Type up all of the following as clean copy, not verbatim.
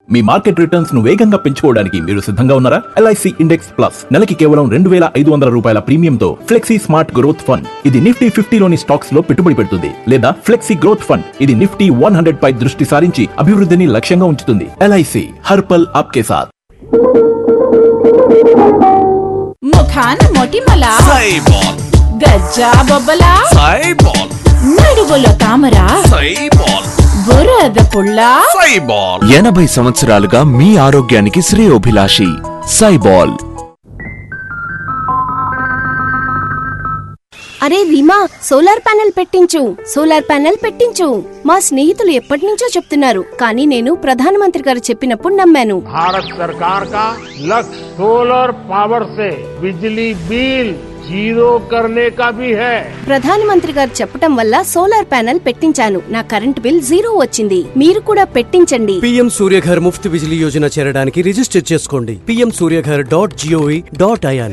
మీ market returns ను వేగంగా పెంచుకోవడానికి మీరు సిద్ధంగా ఉన్నారా? ఎల్ఐసి ఇండెక్స్ ప్లస్ నెలకి కేవలం 2,500 రూపాయల ప్రీమియంతో ఫ్లెక్సీ స్మార్ట్ గ్రోత్ ఫండ్. ఇది నిఫ్టీ 50లోని స్టాక్స్ లో పెట్టుబడి పెడుతుంది. లేదా ఫ్లెక్సీ గ్రోత్ ఫండ్, ఇది నిఫ్టీ 100 పై దృష్టి సారించి అభివృద్ధిని లక్ష్యంగా ఉంచుతుంది. ఎల్ఐసి హర్ పల్ ఆప్కే సాత్. ముఖాన మొటిమల సైబాల్, గజ్జా బొబ్బల సైబాల్, నడువులో తామర సైబాల్, బురద పుల్ల సైబాల్. 80 సంవత్సరాలుగా మీ ఆరోగ్యానికి శ్రేయోభిలాషి సైబాల్. అరే Reema, solar panel పెట్టించు, solar panel పెట్టించు. మా స్నేహితులు ఎప్పటి నుంచో చెప్తున్నారు, కానీ నేను ప్రధానమంత్రి గారు చెప్పినప్పుడు నమ్మాను. భారత్ సర్కార్ కా లక్ష్య సోలార్ పవర్ సే బిజ్లీ బిల్ జీరో కర్నే కా భీ హై. ప్రధానమంత్రి గారు చెప్పటం వల్ల సోలార్ ప్యానెల్ పెట్టించాను. నా కరెంట్ బిల్ 0 వచ్చింది. మీరు కూడా పెట్టించండి. పీఎం సూర్యఘర్ ముఫ్త్ బిజిలీ యోజన చేరడానికి రిజిస్టర్ చేసుకోండి. pmsuryaghar.gov.in.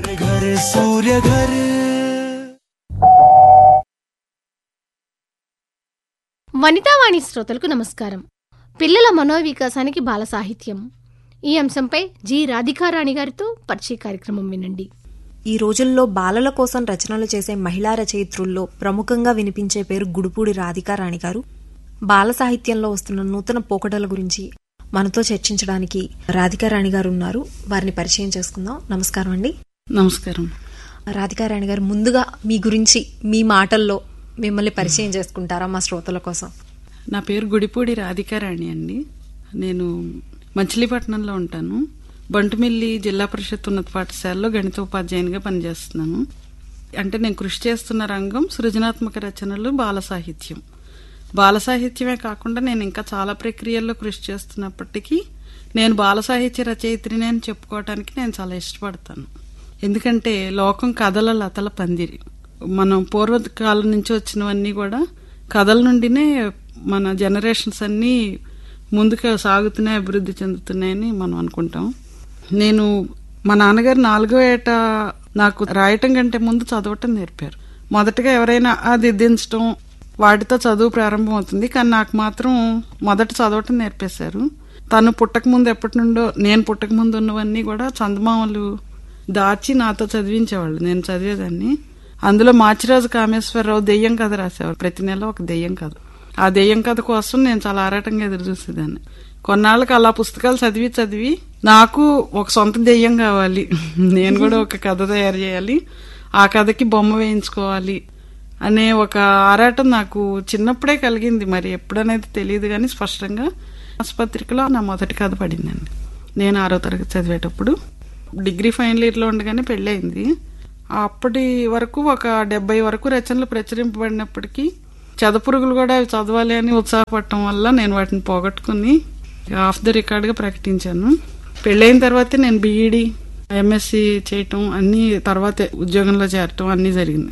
వనితావాణి శ్రోతలకు నమస్కారం. పిల్లల మనోవికాసానికి బాల సాహిత్యం, ఈ అంశంపై జి రాధికారాణి గారితో పరిచయ కార్యక్రమం వినండి. ఈ రోజుల్లో బాలల కోసం రచనలు చేసే మహిళా రచయిత్రుల్లో ప్రముఖంగా వినిపించే పేరు గుడిపూడి రాధికారాణి గారు. బాల సాహిత్యంలో వస్తున్న నూతన పోకడల గురించి మనతో చర్చించడానికి రాధికారాణి గారు ఉన్నారు. వారిని పరిచయం చేసుకుందాం. నమస్కారం అండి. నమస్కారం. రాధికారాణి గారు, ముందుగా మీ గురించి మీ మాటల్లో మిమ్మల్ని పరిచయం చేసుకుంటారా మా శ్రోతల కోసం? నా పేరు గుడిపూడి రాధికారాణి అండి. నేను మచిలీపట్నంలో ఉంటాను. బంటుమిల్లి జిల్లా పరిషత్ ఉన్నత పాఠశాలలో గణిత ఉపాధ్యాయునిగా పనిచేస్తున్నాను. అంటే నేను కృషి చేస్తున్న రంగం సృజనాత్మక రచనలు, బాల సాహిత్యం. బాల సాహిత్యమే కాకుండా నేను ఇంకా చాలా ప్రక్రియల్లో కృషి చేస్తున్నప్పటికీ నేను బాల సాహిత్య రచయిత్రిని అని చెప్పుకోవడానికి నేను చాలా ఇష్టపడతాను. ఎందుకంటే లోకం కథల లతల పందిరి. మనం పూర్వకాలం నుంచి వచ్చినవన్నీ కూడా కథల నుండినే మన జనరేషన్స్ అన్నీ ముందుకు సాగుతున్నాయి, అభివృద్ధి చెందుతున్నాయని మనం అనుకుంటాం. నేను మా నాన్నగారు 4వ ఏట నాకు రాయటం కంటే ముందు చదవటం నేర్పారు. మొదటగా ఎవరైనా అది దించడం వాటితో చదువు ప్రారంభం అవుతుంది, కానీ నాకు మాత్రం మొదట చదవటం నేర్పేశారు. తను పుట్టక ముందు ఎప్పటి నుండో, నేను పుట్టక ముందు ఉన్నవన్నీ కూడా చందమామలు దాచి నాతో చదివించేవాళ్ళు. నేను చదివేదాన్ని. అందులో మాచిరాజు కామేశ్వరరావు దెయ్యం కథ రాసేవారు. ప్రతి నెల ఒక దెయ్యం కథ. ఆ దెయ్యం కథ కోసం నేను చాలా ఆరాటంగా ఎదురు చూసేదాన్ని. కొన్నాళ్ళకి అలా పుస్తకాలు చదివి చదివి నాకు ఒక సొంత దెయ్యం కావాలి, నేను కూడా ఒక కథ తయారు చేయాలి, ఆ కథకి బొమ్మ వేయించుకోవాలి అనే ఒక ఆరాటం నాకు చిన్నప్పుడే కలిగింది. మరి ఎప్పుడనేది తెలియదు, కానీ స్పష్టంగా ఆసుపత్రికలో నా మొదటి కథ పడిందండి. నేను 6వ తరగతి చదివేటప్పుడు, డిగ్రీ ఫైనల్ ఇయర్లో ఉండగానే పెళ్ళి అయింది. అప్పటి వరకు ఒక 70 వరకు రచనలు ప్రచురింపబడినప్పటికీ చదపురుగులు కూడా అవి చదవాలి అని ఉత్సాహపడటం వల్ల నేను వాటిని పోగొట్టుకుని ఆఫ్ ద రికార్డ్గా ప్రకటించాను. పెళ్ళైన తర్వాతే నేను బీఈడి, ఎంఎస్సి చేయటం అన్ని తర్వాతే ఉద్యోగంలో చేరటం అన్నీ జరిగింది.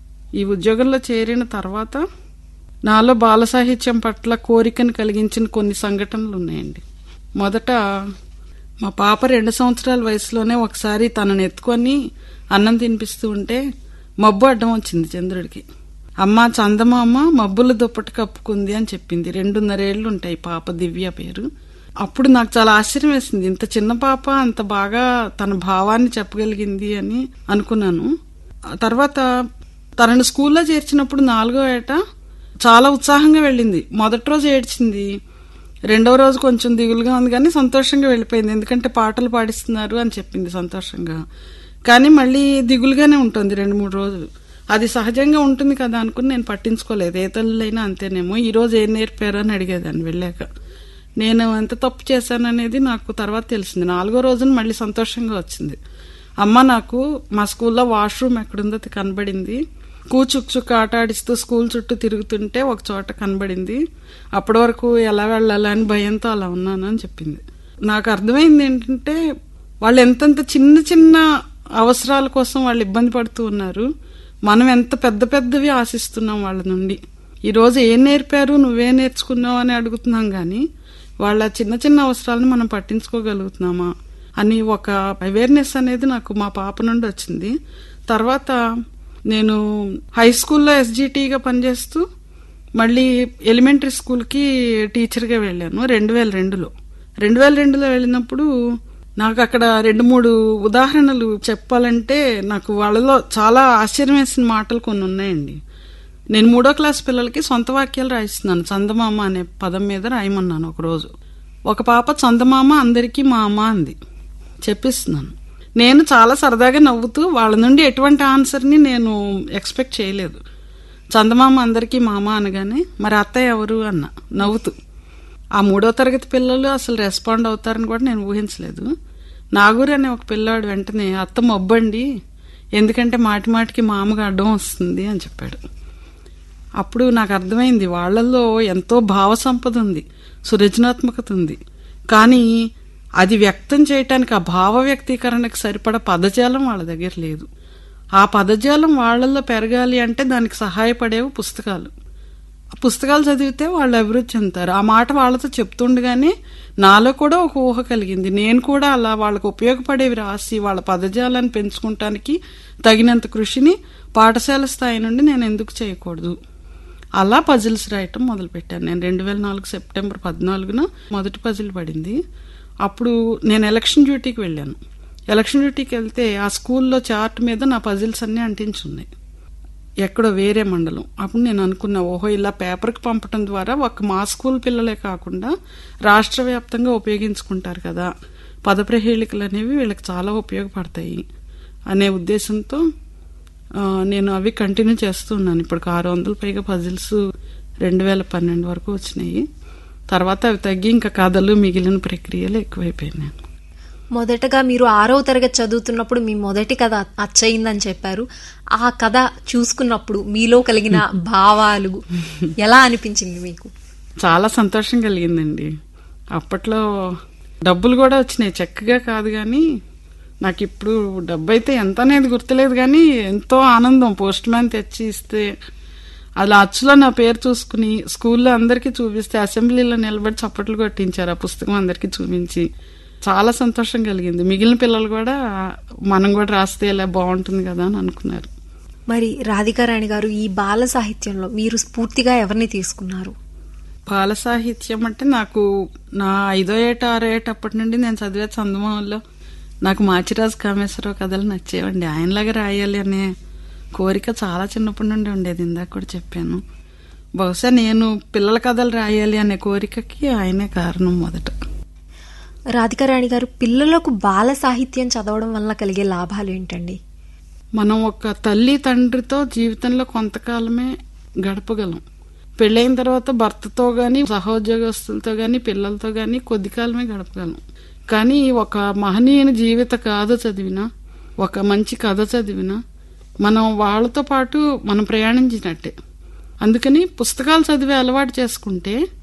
ఈ ఉద్యోగంలో చేరిన తర్వాత నాలో బాల సాహిత్యం పట్ల కోరికను కలిగించిన కొన్ని సంఘటనలు ఉన్నాయండి. మొదట మా పాప 2 సంవత్సరాల వయసులోనే ఒకసారి తనను ఎత్తుకొని అన్నం తినిపిస్తూ ఉంటే మబ్బు అడ్డం వచ్చింది చంద్రుడికి. అమ్మ చందమామ మబ్బుల దుప్పటి కప్పుకుంది అని చెప్పింది. 2.5 ఏళ్లు ఉంటాయి పాప, దివ్య పేరు. అప్పుడు నాకు చాలా ఆశ్చర్యం వేసింది, ఇంత చిన్న పాప అంత బాగా తన భావాన్ని చెప్పగలిగింది అని అనుకున్నాను. తర్వాత తనను స్కూల్లో చేర్చినప్పుడు 4వ ఏట చాలా ఉత్సాహంగా వెళ్ళింది. మొదటి రోజు ఏడ్చింది, 2వ రోజు కొంచెం దిగులుగా ఉంది, కానీ సంతోషంగా వెళ్ళిపోయింది. ఎందుకంటే పాటలు పాడిస్తున్నారు అని చెప్పింది సంతోషంగా. కానీ మళ్ళీ దిగులుగానే ఉంటుంది 2-3 రోజులు. అది సహజంగా ఉంటుంది కదా అనుకుని నేను పట్టించుకోలేదు. ఏ తల్లులైనా అంతేనేమో. ఈ రోజు ఏం నేర్పారు అని అడిగేదాన్ని వెళ్ళాక. నేను ఎంత తప్పు చేశాననేది నాకు తర్వాత తెలిసింది. 4వ రోజున మళ్ళీ సంతోషంగా వచ్చింది. అమ్మ, నాకు మా స్కూల్లో వాష్రూమ్ ఎక్కడుందో కనబడింది, కూచుక్చుక్ ఆట ఆడిస్తూ స్కూల్ చుట్టూ తిరుగుతుంటే ఒక చోట కనబడింది, అప్పటి వరకు ఎలా వెళ్ళాలని భయంతో అలా ఉన్నాను అని చెప్పింది. నాకు అర్థమైంది ఏంటంటే వాళ్ళు ఎంతంత చిన్న చిన్న అవసరాల కోసం వాళ్ళు ఇబ్బంది పడుతూ ఉన్నారు, మనం ఎంత పెద్ద పెద్దవి ఆశిస్తున్నాం వాళ్ళ నుండి. ఈరోజు ఏం నేర్పారు, నువ్వే నేర్చుకున్నావు అని అడుగుతున్నాం, కానీ వాళ్ళ చిన్న చిన్న అవసరాలను మనం పట్టించుకోగలుగుతున్నామా అని ఒక అవేర్నెస్ అనేది నాకు మా పాప నుండి వచ్చింది. తర్వాత నేను హై స్కూల్లో ఎస్జిటిగా పనిచేస్తూ మళ్ళీ ఎలిమెంటరీ స్కూల్కి టీచర్గా వెళ్ళాను 2002లో. 2002లో వెళ్ళినప్పుడు నాకు అక్కడ 2-3 ఉదాహరణలు చెప్పాలంటే నాకు వాళ్ళలో చాలా ఆశ్చర్యం వేసిన మాటలు కొన్ని ఉన్నాయండి. నేను 3వ క్లాస్ పిల్లలకి సొంత వాక్యాలు రాయిస్తున్నాను. చందమామ అనే పదం మీద రాయమన్నాను ఒకరోజు. ఒక పాప చందమామ అందరికీ మా అమ్మ అంది. చెప్పిస్తున్నాను. నేను చాలా సరదాగా నవ్వుతూ వాళ్ళ నుండి ఎటువంటి ఆన్సర్ని నేను ఎక్స్పెక్ట్ చేయలేదు. చందమామ అందరికీ మామ అనగానే మరి అత్తయ్య ఎవరు అన్న నవ్వుతూ. ఆ 3వ తరగతి పిల్లలు అసలు రెస్పాండ్ అవుతారని కూడా నేను ఊహించలేదు. నాగూరు అనే ఒక పిల్లాడు వెంటనే అత్త మొబ్బండి, ఎందుకంటే మాటి మాటికి మామగా అడ్డం వస్తుంది అని చెప్పాడు. అప్పుడు నాకు అర్థమైంది వాళ్ళల్లో ఎంతో భావ సంపద ఉంది, సృజనాత్మకత ఉంది. కానీ అది వ్యక్తం చేయటానికి ఆ భావ వ్యక్తీకరణకు సరిపడ పదజాలం వాళ్ళ దగ్గర లేదు. ఆ పదజాలం వాళ్ళల్లో పెరగాలి అంటే దానికి సహాయపడేవి పుస్తకాలు. ఆ పుస్తకాలు చదివితే వాళ్ళు అభివృద్ధి చెందుతారు. ఆ మాట వాళ్ళతో చెప్తుండగానే నాలో కూడా ఒక ఊహ కలిగింది. నేను కూడా అలా వాళ్ళకు ఉపయోగపడేవి రాసి వాళ్ళ పదజాలాన్ని పెంచుకుంటానికి తగినంత కృషిని పాఠశాల స్థాయి నుండి నేను ఎందుకు చేయకూడదు. అలా పజిల్స్ రాయటం మొదలుపెట్టాను. నేను 2004 సెప్టెంబర్ 14న మొదటి పజిల్ పడింది. అప్పుడు నేను ఎలక్షన్ డ్యూటీకి వెళ్ళాను. ఎలక్షన్ డ్యూటీకి వెళ్తే ఆ స్కూల్లో చార్ట్ మీద నా పజిల్స్ అన్నీ అంటించున్నాయి, ఎక్కడో వేరే మండలం. అప్పుడు నేను అనుకున్నా, ఓహో ఇలా పేపర్కి పంపటం ద్వారా ఒక మా స్కూల్ పిల్లలే కాకుండా రాష్ట్ర వ్యాప్తంగా ఉపయోగించుకుంటారు కదా, పదప్రహేళికలు అనేవి వీళ్ళకి చాలా ఉపయోగపడతాయి అనే ఉద్దేశంతో నేను అవి కంటిన్యూ చేస్తున్నాను. ఇప్పుడు 600 పైగా పజిల్స్ 2012 వరకు వచ్చినాయి. తర్వాత అవి తగ్గి ఇంకా కథలు మిగిలిన ప్రక్రియలు ఎక్కువైపోయినాయి. మొదటగా మీరు 6వ తరగతి చదువుతున్నప్పుడు మీ మొదటి కథ అచ్చయిందని చెప్పారు. ఆ కథ చూసుకున్నప్పుడు మీలో కలిగిన భావాలు ఎలా అనిపించింది మీకు? చాలా సంతోషం కలిగిందండి. అప్పట్లో డబ్బులు కూడా వచ్చినాయి, చక్కగా కాదు కానీ నాకు ఇప్పుడు డబ్బు అయితే ఎంత అనేది గుర్తులేదు కానీ ఎంతో ఆనందం. పోస్ట్ మ్యాన్ తెచ్చి ఇస్తే అలా అచ్చులో నా పేరు చూసుకుని స్కూల్లో అందరికీ చూపిస్తే అసెంబ్లీలో నిలబడి చప్పట్లు కొట్టించారు ఆ పుస్తకం అందరికీ చూపించి. చాలా సంతోషం కలిగింది. మిగిలిన పిల్లలు కూడా మనం కూడా రాస్తే ఇలా బాగుంటుంది కదా అని అనుకున్నారు. మరి రాధికారాణి గారు, ఈ బాల సాహిత్యంలో మీరు స్ఫూర్తిగా ఎవరిని తీసుకున్నారు? బాల సాహిత్యం అంటే నాకు నా 5వ ఏట 6వ ఏట అప్పటి నుండి నేను చదివే చందమామలో నాకు మాచిరాజు కామేశ్వరరావు కథలు నచ్చేవండి. ఆయనలాగా రాయాలి అనే కోరిక చాలా చిన్నప్పటి నుండి ఉండేది. ఇందాక కూడా చెప్పాను. బహుశా నేను పిల్లల కథలు రాయాలి అనే కోరికకి ఆయనే కారణం మొదట. రాధికారాణి గారు, పిల్లలకు బాల సాహిత్యం చదవడం వల్ల కలిగే లాభాలు ఏంటండి? మనం ఒక తల్లి తండ్రితో జీవితంలో కొంతకాలమే గడపగలం. పెళ్ళైన తర్వాత భర్తతో గాని, సహోద్యోగస్తులతో గాని, పిల్లలతో గాని కొద్ది కాలమే గడపగలం. కానీ ఒక మహనీయుని జీవిత కథ చదివినా, ఒక మంచి కథ చదివినా మనం వాళ్ళతో పాటు మనం ప్రయాణించినట్టే. అందుకని పుస్తకాలు చదివే అలవాటు చేసుకుంటే